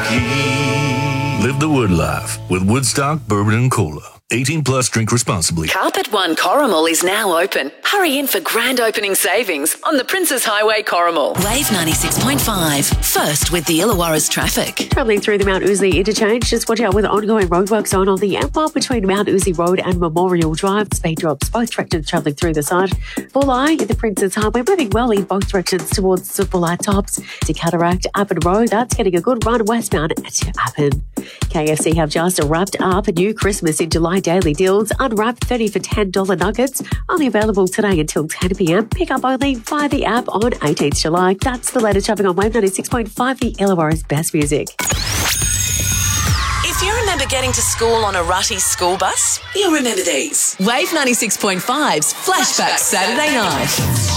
Live the Wood life with Woodstock Bourbon and Cola. 18 plus, drink responsibly. Carpet One Corrimal is now open. Hurry in for grand opening savings on the Princes Highway Corrimal. Wave 96.5. First with the Illawarra's traffic. Travelling through the Mount Ousley interchange, just watch out with ongoing roadworks on the M1 between Mount Ousley Road and Memorial Drive. Speed drops, both directions travelling through the site. Bulli in the Princes Highway, moving well in both directions towards the Bulli Tops to Cataract Appin Road. That's getting a good run westbound to Appin. KFC have just wrapped up a new Christmas in July daily deals. Unwrapped 30 for $10 nuggets. Only available today until 10 p.m. Pick up only via the app on 18th July. That's the latest traffic on Wave 96.5, the Illawarra's best music. If you remember getting to school on a rutty school bus, you'll remember these. Wave 96.5's Flashback Saturday Night.